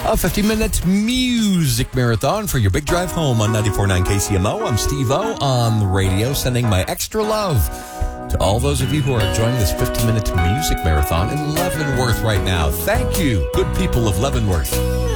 A 50-minute music marathon for your big drive home on 94.9 KCMO. I'm Steve-O on the radio, sending my extra love to all those of you who are enjoying this 50-minute music marathon in Leavenworth right now. Thank you, good people of Leavenworth.